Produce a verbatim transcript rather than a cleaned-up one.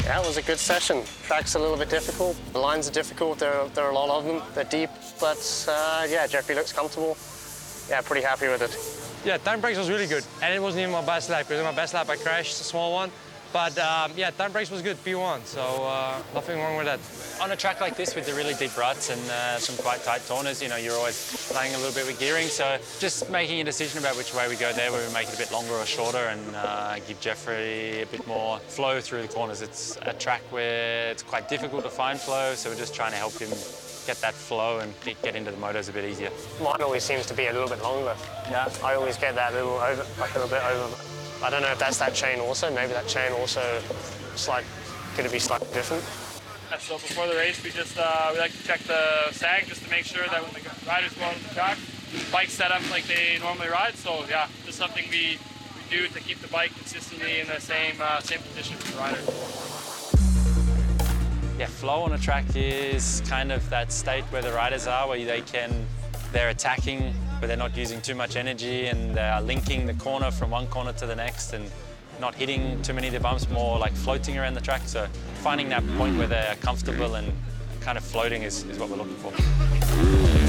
Yeah, it was a good session. Track's a little bit difficult. The lines are difficult. There are, there are a lot of them. They're deep, but uh, yeah, Jeffrey looks comfortable. Yeah, pretty happy with it. Yeah, time breaks was really good. And it wasn't even my best lap, because in my best lap I crashed, a small one. But um, yeah, time breaks was good, P one, so uh, nothing wrong with that. On a track like this with the really deep ruts and uh, some quite tight corners, you know, you're always playing a little bit with gearing, so just making a decision about which way we go there, whether we make it a bit longer or shorter and uh, give Jeffrey a bit more flow through the corners. It's a track where it's quite difficult to find flow, so we're just trying to help him get that flow and get into the motos a bit easier. Mine always seems to be a little bit longer. Yeah. I always get that little over, like a little bit over. I don't know if that's that chain also. Maybe that chain also, slight, could it be slightly different? So before the race, we just uh, we like to check the sag just to make sure that when the riders go out on the track, the bike's set up like they normally ride. So yeah, just something we, we do to keep the bike consistently in the same uh, same position for the rider. Yeah, flow on a track is kind of that state where the riders are, where they can, they're attacking, but they're not using too much energy, and they are linking the corner from one corner to the next and not hitting too many of the bumps, more like floating around the track. So finding that point where they're comfortable and kind of floating is, is what we're looking for.